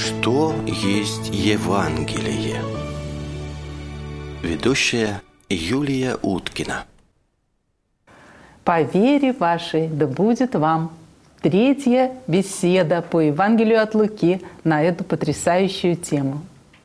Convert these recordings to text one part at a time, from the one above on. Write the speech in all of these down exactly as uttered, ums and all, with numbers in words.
Что есть Евангелие? Ведущая Юлия Уткина. По вере вашей да будет вам. Третья беседа по Евангелию от Луки на эту потрясающую тему.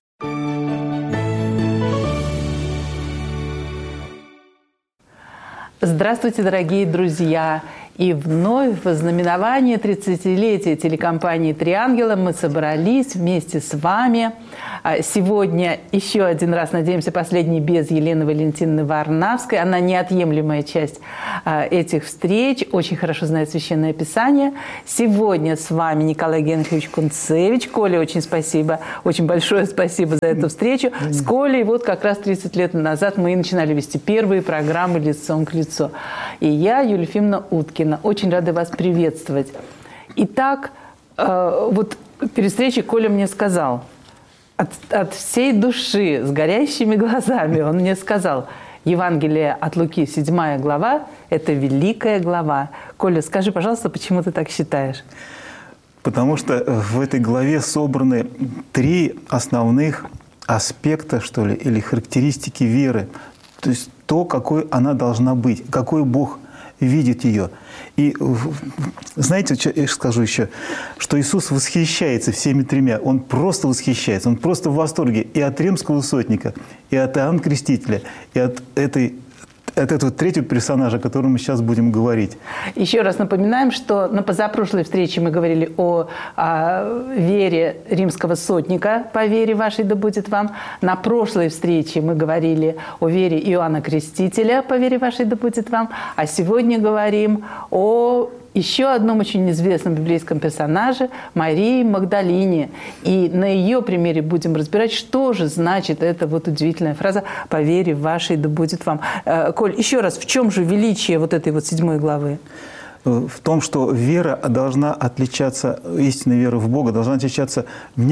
Здравствуйте, дорогие друзья! И вновь в знаменование тридцатилетия телекомпании «Три ангела» мы собрались вместе с вами. Сегодня еще один раз, надеемся, последний без Елены Валентиновны Варнавской. Она неотъемлемая часть этих встреч, очень хорошо знает Священное Писание. Сегодня с вами Николай Генрихович Кунцевич. Коля, очень спасибо, очень большое спасибо за эту встречу. С Колей вот как раз тридцать лет назад мы и начинали вести первые программы «Лицом к лицу». И я, Юлия Ефимовна Уткина. Очень рада вас приветствовать. Итак, э, вот перед встречей Коля мне сказал, от, от всей души, с горящими глазами, он мне сказал, Евангелие от Луки, седьмая глава, это великая глава. Коля, скажи, пожалуйста, почему ты так считаешь? Потому что в этой главе собраны три основных аспекта, что ли, или характеристики веры. То есть то, какой она должна быть, какой Бог видит ее. И знаете, что я скажу еще? Что Иисус восхищается всеми тремя. Он просто восхищается, Он просто в восторге и от римского сотника, и от Иоанна Крестителя, и от этой от этого третьего персонажа, о котором мы сейчас будем говорить. Еще раз напоминаем, что на позапрошлой встрече мы говорили о, о вере римского сотника, по вере вашей да будет вам. На прошлой встрече мы говорили о вере Иоанна Крестителя, по вере вашей да будет вам. А сегодня говорим о еще одном очень известном библейском персонаже Марии Магдалине. И на ее примере будем разбирать, что же значит эта вот удивительная фраза «по вере вашей да будет вам». Коль, еще раз, в чем же величие вот этой вот седьмой главы? В том, что вера должна отличаться, истинная вера в Бога должна отличаться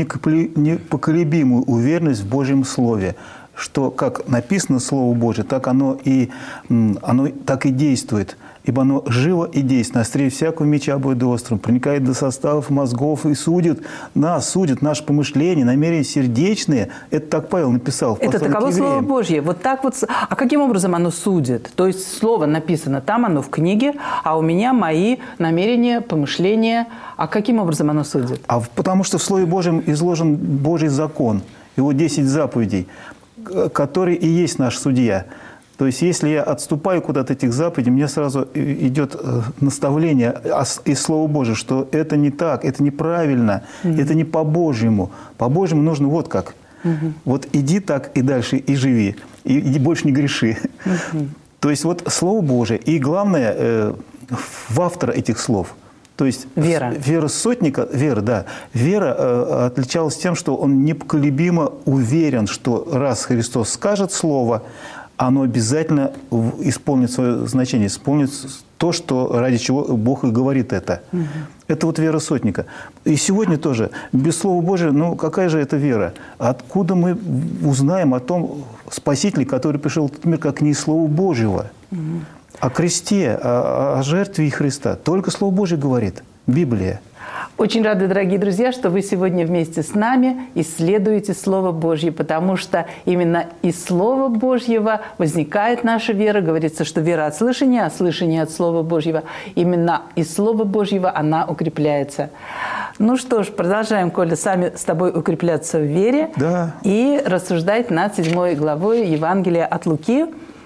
непоколебимую уверенность в Божьем Слове. Что, как написано Слово Божие, так оно и, оно так и действует. Ибо оно живо и действенно, острее всякого меча будет острым, проникает до составов мозгов и судит нас, судит наши помышления, намерения сердечные. Это так Павел написал в послании к евреям. Это таково Слово Божье. Вот так вот. А каким образом оно судит? То есть слово написано, там оно в книге, а у меня мои намерения, помышления. А каким образом оно судит? А потому что в Слове Божьем изложен Божий закон, его десять заповедей, который и есть наш судья. То есть, если я отступаю куда-то от этих заповедей, мне сразу идет наставление из Слова Божьего, что это не так, это неправильно, mm-hmm. это не по-божьему. По-божьему нужно вот как. Mm-hmm. Вот иди так и дальше, и живи, и, и больше не греши. Mm-hmm. То есть, вот Слово Божие. И главное, э, в автора этих слов. То есть вера. Вера сотника, вера, да. Вера э, отличалась тем, что он непоколебимо уверен, что раз Христос скажет слово, оно обязательно исполнит свое значение, исполнит то, что, ради чего Бог и говорит это. Угу. Это вот вера сотника. И сегодня тоже, без Слова Божия, ну какая же это вера? Откуда мы узнаем о том Спасителе, который пришел в этот мир, как не из Слова Божьего? Угу. О кресте, о, о жертве Христа. Только Слово Божие говорит, Библия. Очень рады, дорогие друзья, что вы сегодня вместе с нами исследуете Слово Божье, потому что именно из Слова Божьего возникает наша вера. Говорится, что вера от слышания, а слышание от Слова Божьего. Именно из Слова Божьего она укрепляется. Ну что ж, продолжаем, Коля, сами с тобой укрепляться в вере, да. И рассуждать над седьмой главой Евангелия от Луки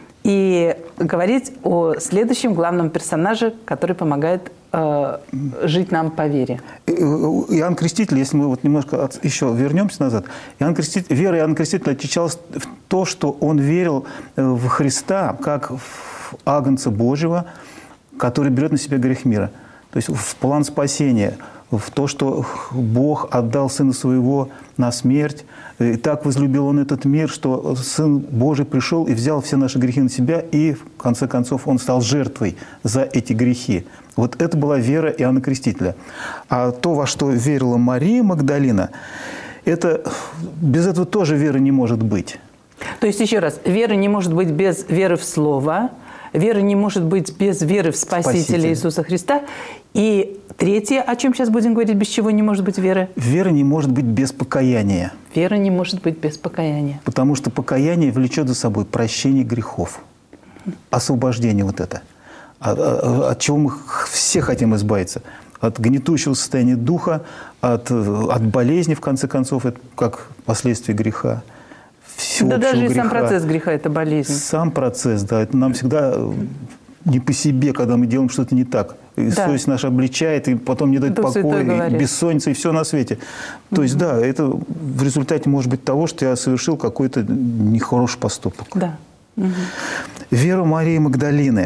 и говорить о следующем главном персонаже, который помогает жить нам по вере. Иоанн Креститель, если мы вот немножко от, еще вернемся назад, Иоанн Креститель, вера Иоанна Крестителя отличалась в то, что он верил в Христа как в Агнца Божьего, который берет на себя грех мира. То есть в план спасения, в то, что Бог отдал Сына Своего на смерть. И так возлюбил Он этот мир, что Сын Божий пришел и взял все наши грехи на себя, и в конце концов Он стал жертвой за эти грехи. Вот это была вера Иоанна Крестителя. А то, во что верила Мария Магдалина, это, без этого тоже веры не может быть. То есть, еще раз, вера не может быть без веры в Слово, вера не может быть без веры в Спасителя, Спасителя. Иисуса Христа. И третье, о чем сейчас будем говорить, без чего не может быть веры? Вера не может быть без покаяния. Вера не может быть без покаяния. Потому что покаяние влечет за собой прощение грехов, освобождение вот это. От, от чего мы все хотим избавиться? От гнетущего состояния духа, от, от болезни, в конце концов, это как последствие греха. Да даже и сам процесс греха – это болезнь. Сам процесс, да. Это нам всегда не по себе, когда мы делаем что-то не так. И да. Совесть наша обличает, и потом не дает покоя, и бессонница, и все на свете. То угу. есть, да, это в результате может быть того, что я совершил какой-то нехороший поступок. Да. Угу. Вера Марии Магдалины.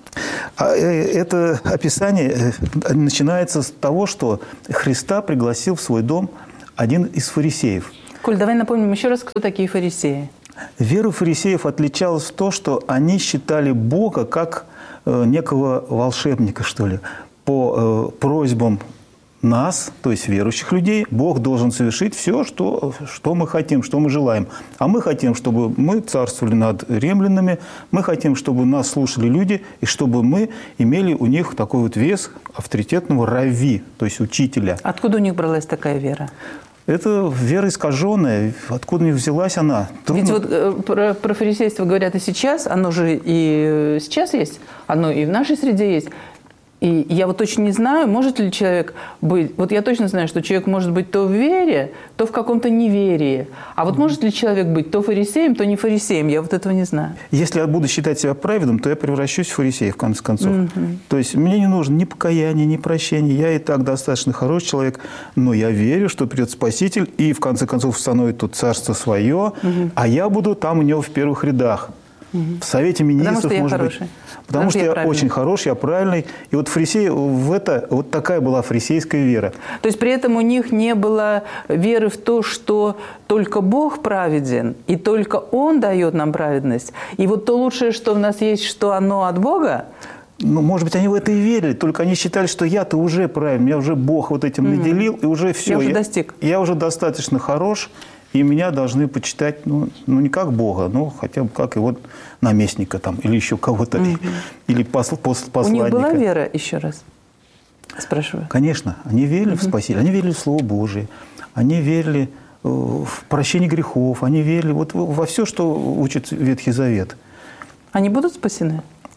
Это описание начинается с того, что Христа пригласил в свой дом один из фарисеев. Коль, давай напомним еще раз, кто такие фарисеи. Вера фарисеев отличалась в том, что они считали Бога как некого волшебника, что ли. По просьбам нас, то есть верующих людей, Бог должен совершить все, что, что мы хотим, что мы желаем. А мы хотим, чтобы мы царствовали над римлянами, мы хотим, чтобы нас слушали люди, и чтобы мы имели у них такой вот вес авторитетного равви, то есть учителя. Откуда у них бралась такая вера? Это вера искаженная. Откуда у них взялась она? Трудно... Ведь вот э, про, про фарисейство говорят и сейчас, оно же и сейчас есть, оно и в нашей среде есть. И я вот точно не знаю, может ли человек быть... Вот я точно знаю, что человек может быть то в вере, то в каком-то неверии. А вот может ли человек быть то фарисеем, то не фарисеем? Я вот этого не знаю. Если я буду считать себя праведным, то я превращусь в фарисея, в конце концов. Mm-hmm. То есть мне не нужно ни покаяния, ни прощения. Я и так достаточно хороший человек, но я верю, что придет Спаситель и, в конце концов, установит тут царство свое, mm-hmm. а я буду там у него в первых рядах. Mm-hmm. В Совете Министров, Потому что может я быть. Хороший. Потому, Потому что, что я, я очень хороший, я правильный. И вот фарисеи, в это, вот такая была фарисейская вера. То есть при этом у них не было веры в то, что только Бог праведен, и только Он дает нам праведность. И вот то лучшее, что у нас есть, что оно от Бога. Ну, может быть, они в это и верили, только они считали, что я-то уже правильный, меня уже Бог вот этим mm-hmm. наделил, и уже все. Я уже я, достиг. Я уже достаточно хорош. И меня должны почитать, ну, ну, не как Бога, но хотя бы как его наместника там, или еще кого-то, mm-hmm. или посл, посл, посланника. У них была вера, еще раз спрашиваю? Конечно. Они верили mm-hmm. в Спасителя, они верили в Слово Божие, они верили в прощение грехов, они верили вот во все, что учит Ветхий Завет. Они будут спасены?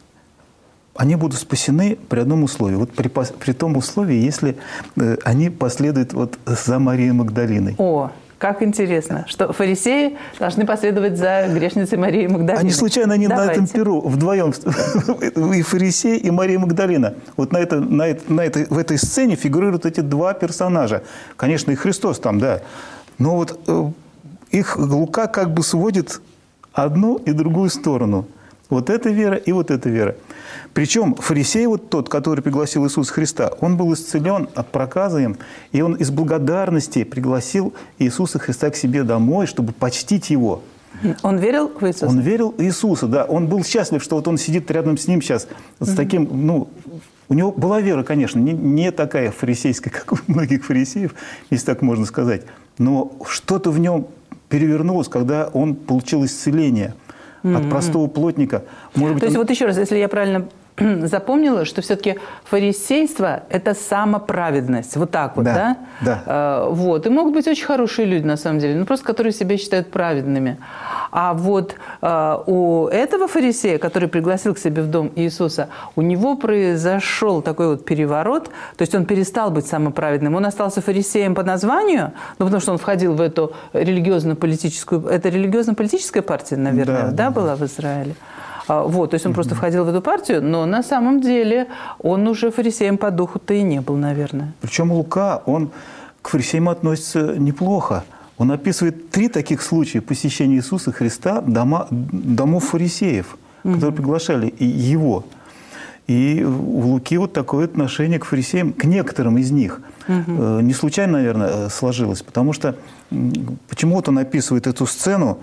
Они будут спасены при одном условии. Вот при, при том условии, если э, они последуют вот за Марией Магдалиной. О! Как интересно, что фарисеи должны последовать за грешницей Марией Магдалиной. Они случайно они Давайте. На этом перу вдвоем, и фарисей, и Мария Магдалина. Вот на, это, на, это, на это, в этой сцене фигурируют эти два персонажа. Конечно, и Христос там, да. Но вот э, их Лука как бы сводит одну и другую сторону. Вот эта вера и вот эта вера. Причем фарисей, вот тот, который пригласил Иисуса Христа, он был исцелен от проказа им, и он из благодарности пригласил Иисуса Христа к себе домой, чтобы почтить Его. Он верил в Иисуса? Он верил в Иисуса, да. Он был счастлив, что вот он сидит рядом с ним сейчас, с mm-hmm. таким, ну... У него была вера, конечно, не, не такая фарисейская, как у многих фарисеев, если так можно сказать. Но что-то в нем перевернулось, когда он получил исцеление mm-hmm. от простого плотника. Может быть, То есть он... вот еще раз, если я правильно запомнила, что все-таки фарисейство – это самоправедность. Вот так вот, да? Да, да. А, вот. И могут быть очень хорошие люди, на самом деле, ну, просто которые себя считают праведными. А вот а, у этого фарисея, который пригласил к себе в дом Иисуса, у него произошел такой вот переворот, то есть он перестал быть самоправедным. Он остался фарисеем по названию, ну, потому что он входил в эту религиозно-политическую… Это религиозно-политическая партия, наверное, да, да, была в Израиле? Вот, то есть он mm-hmm. просто входил в эту партию, но на самом деле он уже фарисеем по духу-то и не был, наверное. Причем Лука, он к фарисеям относится неплохо. Он описывает три таких случая посещения Иисуса Христа дома, домов фарисеев, mm-hmm. которые приглашали и его. И у Луки вот такое отношение к фарисеям, к некоторым из них. Mm-hmm. Не случайно, наверное, сложилось, потому что почему-то он описывает эту сцену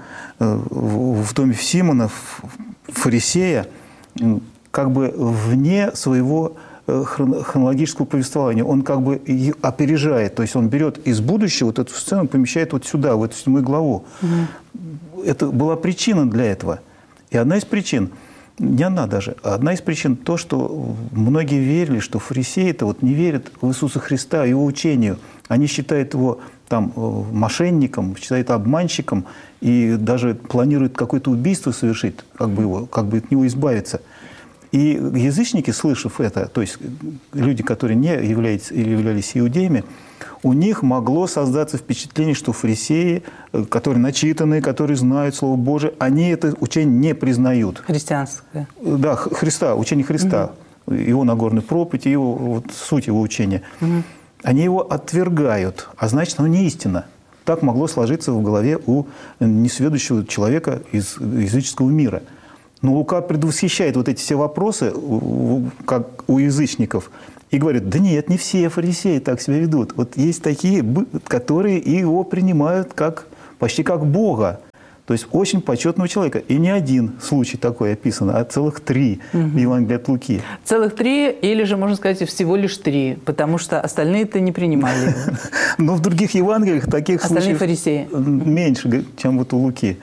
в доме Симона, фарисея, как бы вне своего хронологического повествования. Он как бы опережает, то есть он берет из будущего вот эту сцену, помещает вот сюда, в эту седьмую главу. Mm-hmm. Это была причина для этого. И одна из причин. не она даже. Одна из причин то, что многие верили, что фарисеи-то вот не верят в Иисуса Христа, Его учению. Они считают Его там мошенником, считают обманщиком и даже планируют какое-то убийство совершить, как бы, его, как бы от него избавиться. И язычники, слышав это, то есть люди, которые не являлись, или являлись иудеями, у них могло создаться впечатление, что фарисеи, которые начитанные, которые знают Слово Божие, они это учение не признают. Христианское. Да, Христа, учение Христа, угу. Его Нагорной проповеди, его, вот, суть Его учения. Угу. Они его отвергают, а значит, оно не истина. Так могло сложиться в голове у несведущего человека из языческого мира. Но Лука предвосхищает вот эти все вопросы, как у язычников, и говорит, да нет, не все фарисеи так себя ведут. Вот есть такие, которые его принимают как, почти как Бога. То есть очень почетного человека. И не один случай такой описан, а целых три угу. в Евангелии от Луки. Целых три, или же, можно сказать, всего лишь три, потому что остальные-то не принимали его. Но в других Евангелиях таких случаев фарисеи. меньше, чем вот у Луки.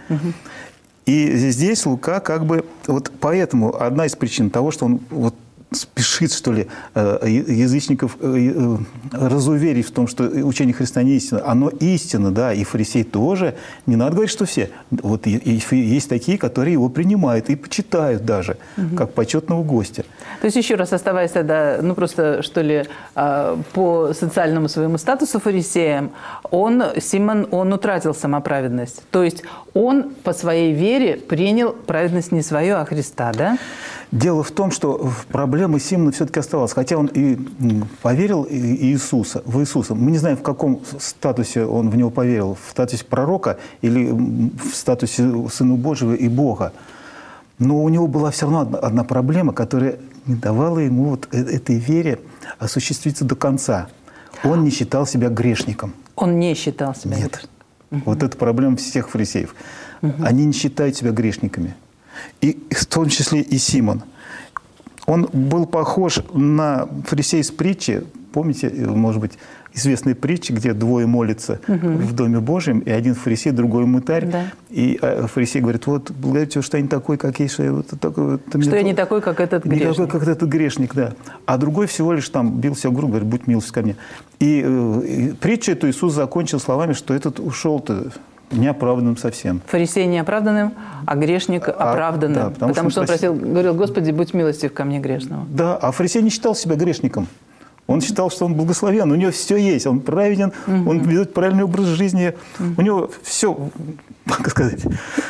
И здесь Лука как бы... Вот поэтому одна из причин того, что он вот спешит, что ли, язычников разуверить в том, что учение Христа не истина. Оно истина, да, и фарисеи тоже. Не надо говорить, что все. Вот есть такие, которые его принимают и почитают даже, угу. как почетного гостя. То есть, еще раз, оставаясь тогда, ну, просто, что ли, по социальному своему статусу фарисеям, он, Симон, он утратил самоправедность. То есть, он по своей вере принял праведность не свою, а Христа, да? Дело в том, что проблема Симона все-таки оставалась. Хотя он и поверил в Иисуса, в Иисуса. Мы не знаем, в каком статусе он в него поверил. В статусе пророка или в статусе Сына Божьего и Бога. Но у него была все равно одна, одна проблема, которая не давала ему вот этой вере осуществиться до конца. Он не считал себя грешником. Он не считал себя Нет. грешником. Угу. Вот это проблема всех фарисеев. Угу. Они не считают себя грешниками. И в том числе и Симон. Он был похож на фарисея из притчи. Помните, может быть, известные притчи, где двое молятся угу. в Доме Божьем, и один фарисей, другой мытарь. Да. И фарисей говорит, вот, благодарю тебя, что я не такой, как есть. Что я, вот, такой, вот, что я не такой, как этот грешник. Не такой, как этот грешник, да. А другой всего лишь там бил себя в грудь, говорит, будь милостив ко мне. И, и притчу эту Иисус закончил словами, что этот ушел-то неоправданным совсем. Фарисей неоправданным, а грешник оправданным. А, да, потому, потому что он просил, просил, говорил, Господи, будь милостив ко мне грешного. Да, а фарисей не считал себя грешником. Он считал, что он благословен, у него все есть, он праведен, угу. он ведет правильный образ жизни, угу. у него все, как сказать,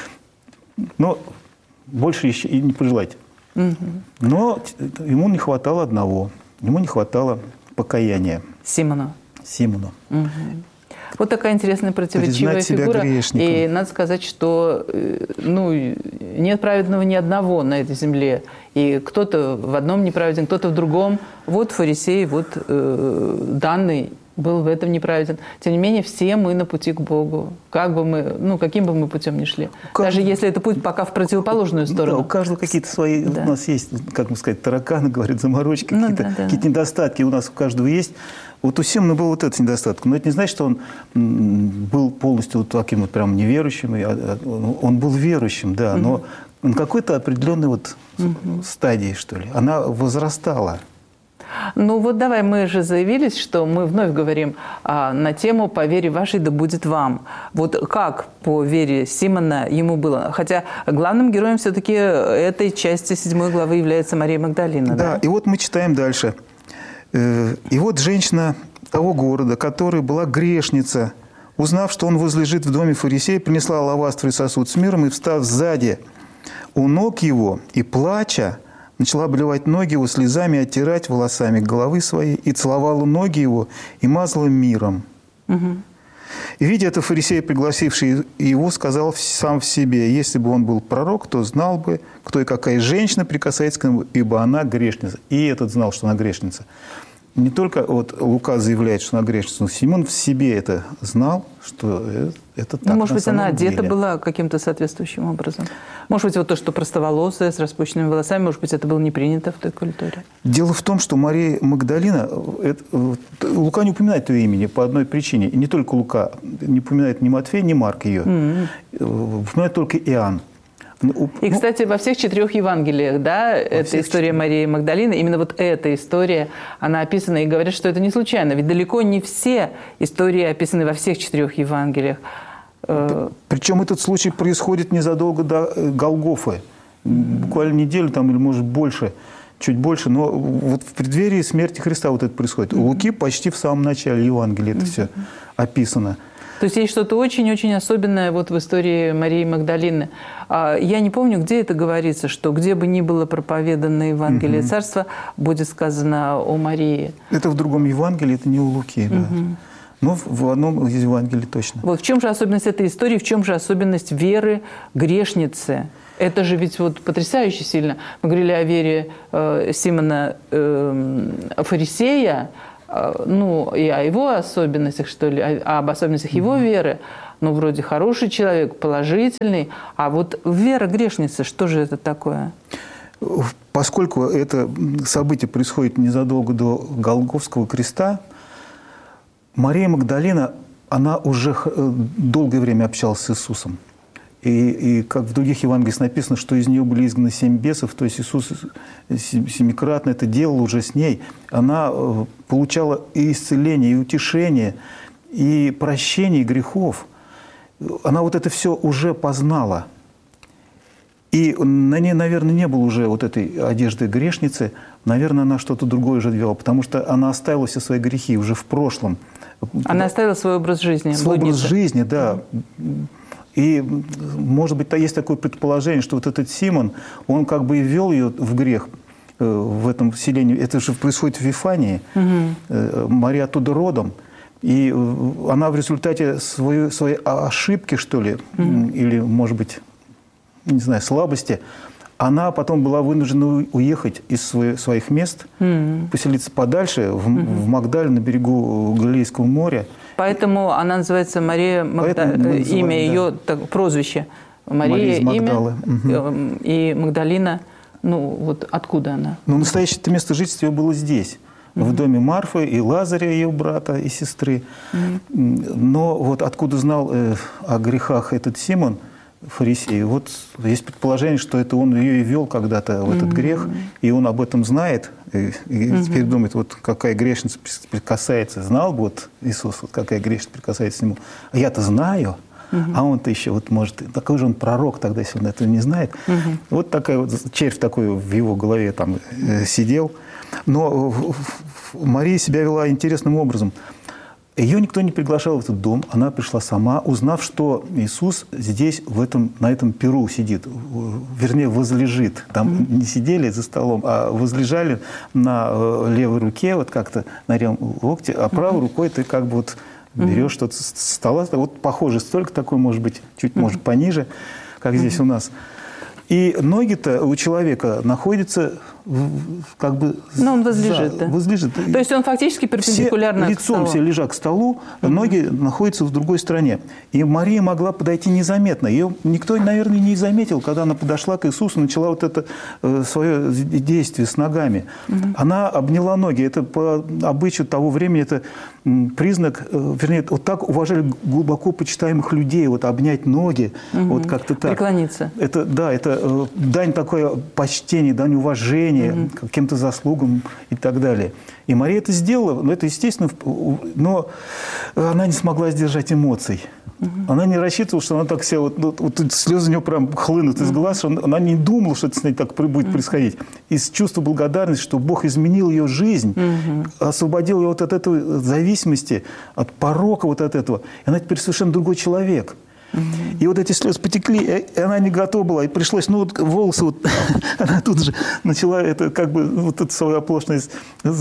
но больше еще и не пожелать. Угу. Но ему не хватало одного, ему не хватало покаяния. Симону. Симону. Угу. Вот такая интересная противоречивая фигура. И надо сказать, что ну, нет праведного ни одного на этой земле. И кто-то в одном неправеден, кто-то в другом. Вот фарисей, вот э, данный был в этом неправеден. Тем не менее, все мы на пути к Богу. Как бы мы, ну, каким бы мы путем ни шли. Каждый, даже если это путь пока в противоположную сторону. Да, у каждого какие-то свои, да. у нас есть, как мы сказать, тараканы, говорят, заморочки, ну, какие-то, да, да, какие-то недостатки у нас у каждого есть. Вот у Симона был вот этот недостаток. Но это не значит, что он был полностью вот таким вот прям неверующим. Он был верующим, да, угу. но на какой-то определенной вот угу. стадии, что ли, она возрастала. Ну вот давай, мы же заявились, что мы вновь говорим а, на тему «По вере вашей да будет вам». Вот как по вере Симона ему было? Хотя главным героем все-таки этой части седьмой главы является Мария Магдалина. Да, да? И вот мы читаем дальше. «И вот женщина того города, которая была грешница, узнав, что он возлежит в доме фарисея, принесла алавастровый сосуд с миром и, встав сзади у ног его и плача, начала обливать ноги его слезами и оттирать волосами головы своей, и целовала ноги его, и мазала миром. Угу. И, видя это, фарисей, пригласивший его, сказал сам в себе, если бы он был пророк, то знал бы, кто и какая женщина прикасается к нему, ибо она грешница. И этот знал, что она грешница. Не только вот Лука заявляет, что она грешница, но Симон в себе это знал, что это так. Ну, может быть, она деле. одета была каким-то соответствующим образом. Может быть, вот то, что простоволосая, с распущенными волосами, может быть, это было не принято в той культуре. Дело в том, что Мария Магдалина, это, Лука не упоминает ее имени по одной причине. И не только Лука, не упоминает ни Матфей, ни Марк ее. Mm-hmm. Упоминает только Иоанн. Ну, И, кстати, во всех четырех Евангелиях, да, эта история четырех. Марии Магдалины, именно вот эта история, она описана, и говорят, что это не случайно. Ведь далеко не все истории описаны во всех четырех Евангелиях. Причем этот случай происходит незадолго до Голгофы. Буквально неделю там, или, может, больше, чуть больше. Но вот в преддверии смерти Христа вот это происходит. У Луки почти в самом начале Евангелия это все описано. То есть есть что-то очень-очень особенное вот в истории Марии Магдалины. Я не помню, где это говорится, что где бы ни было проповедано Евангелие угу. Царства, будет сказано о Марии. Это в другом Евангелии, это не у Луки. Угу. Да. Но в одном из Евангелий точно. Вот в чем же особенность этой истории, в чем же особенность веры грешницы? Это же ведь вот потрясающе сильно. Мы говорили о вере э, Симона э, Фарисея, ну, и о его особенностях, что ли, об особенностях его веры. Ну, вроде хороший человек, положительный. А вот вера грешницы, что же это такое? Поскольку это событие происходит незадолго до Голгофского креста, Мария Магдалина, она уже долгое время общалась с Иисусом. И, и как в других Евангелиях написано, что из нее были изгнаны семь бесов, то есть Иисус семикратно это делал уже с ней. Она получала и исцеление, и утешение, и прощение грехов. Она вот это все уже познала. И на ней, наверное, не было уже вот этой одежды грешницы. Наверное, она что-то другое уже делала, потому что она оставила все свои грехи уже в прошлом. Она оставила свой образ жизни. Свой образ жизни, да. И, может быть, есть такое предположение, что вот этот Симон, он как бы и ввел ее в грех в этом селении. Это же происходит в Вифании. Угу. Мария оттуда родом. И она в результате своей, своей ошибки, что ли, угу. или, может быть, не знаю, слабости, она потом была вынуждена уехать из своих мест, угу. поселиться подальше, в, угу. в Магдале, на берегу Галилейского моря. Поэтому она называется Мария Магдалина, имя да. ее, так, прозвище. Мария, имя угу. и Магдалина. Ну, вот откуда она? Ну, настоящее место жительства ее было здесь, угу. в доме Марфы и Лазаря, ее брата и сестры. Угу. Но вот откуда знал э, о грехах этот Симон, фарисей, вот есть предположение, что это он ее и вел когда-то в этот угу. грех, и он об этом знает, и, и угу. теперь думает, вот какая грешница прикасается. Знал бы вот Иисус, вот какая грешница прикасается к нему. А я-то знаю. Угу. А он-то еще, вот может, такой же он пророк тогда, если он этого не знает. Угу. Вот такая вот червь такой в его голове там э, сидел. Но Мария себя вела интересным образом. Ее никто не приглашал в этот дом, она пришла сама, узнав, что Иисус здесь, в этом, на этом перу сидит, вернее, возлежит. Там mm-hmm. не сидели за столом, а возлежали на левой руке, вот как-то на левом локте, а правой mm-hmm. рукой ты как бы вот берешь mm-hmm. что-то с стола, вот похоже, столько такой, может быть, чуть, mm-hmm. может, пониже, как mm-hmm. здесь у нас. И ноги-то у человека находятся как бы... Но он возлежит, за, да? Возлежит. То есть он фактически перпендикулярно все, к столу. Лицом все лежат к столу, mm-hmm. ноги находятся в другой стороне. И Мария могла подойти незаметно. Ее никто, наверное, не заметил, когда она подошла к Иисусу, начала вот это э, свое действие с ногами. Mm-hmm. Она обняла ноги. Это по обычаю того времени, это признак, э, вернее, вот так уважали глубоко почитаемых людей, вот обнять ноги, mm-hmm. вот как-то так. Преклониться. Это, да, это э, дань такое почтение, дань уважения, Mm-hmm. каким-то заслугам и так далее. И Мария это сделала, но это естественно, но она не смогла сдержать эмоций. Mm-hmm. Она не рассчитывала, что она так вся, вот, вот, вот слезы у нее прям хлынут mm-hmm. из глаз, что она не думала, что это с ней так будет mm-hmm. происходить. Из чувства благодарности, что Бог изменил ее жизнь, mm-hmm. освободил ее вот от этой зависимости, от порока вот от этого. И она теперь совершенно другой человек. Mm-hmm. И вот эти слезы потекли, и она не готова была, и пришлось, ну вот волосы, вот, она тут же начала это, как бы, вот эту свою оплошность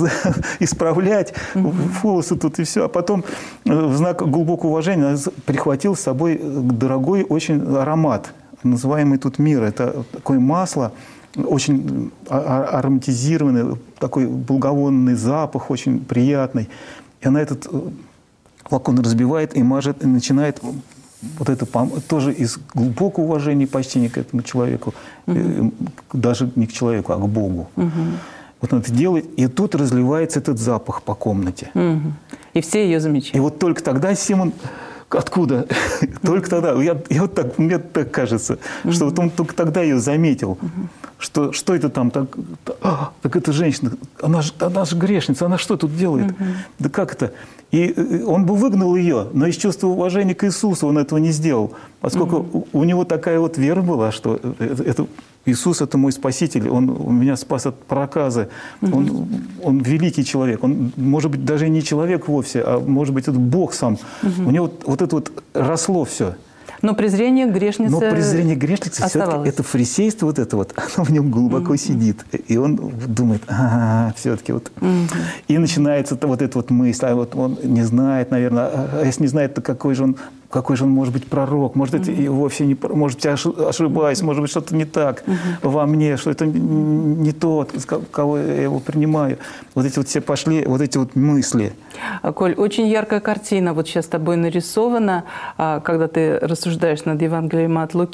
исправлять, mm-hmm. волосы тут и все. А потом в знак глубокого уважения она прихватила с собой дорогой очень аромат, называемый тут мир. Это такое масло, очень ароматизированный, такой благовонный запах, очень приятный. И она этот флакон разбивает и мажет, и начинает... Вот это тоже из глубокого уважения и почтения к этому человеку, угу. даже не к человеку, а к Богу. Угу. Вот он это делает, и тут разливается этот запах по комнате. Угу. И все ее замечают. И вот только тогда Симон откуда? Только тогда. Я, я вот так, мне так кажется, mm-hmm. что вот он только тогда ее заметил. Mm-hmm. Что, что это там? Так, а, так это женщина, она же, она же грешница, она что тут делает? Mm-hmm. Да как это? И он бы выгнал ее, но из чувства уважения к Иисусу он этого не сделал. Поскольку mm-hmm. у него такая вот вера была, что это, это, Иисус – это мой Спаситель, Он меня спас от проказа, mm-hmm. он, он великий человек, Он, может быть, даже не человек вовсе, а может быть, это Бог сам. Mm-hmm. У него вот, вот это вот росло все. Но презрение к грешнице Но презрение к грешнице, все-таки это фарисейство вот это вот, оно в нем глубоко mm-hmm. сидит. И он думает, ага, все-таки вот. Mm-hmm. И начинается вот эта вот мысль, а вот он не знает, наверное, а если не знает, то какой же он, какой же он может быть пророк, может, mm-hmm. это и вовсе не, может, я ошибаюсь, может быть, что-то не так mm-hmm. во мне, что это не тот, кого я его принимаю. Вот эти вот все пошли, вот эти вот мысли. Коль, очень яркая картина вот сейчас с тобой нарисована, когда ты рассуждаешь над Евангелием от Луки.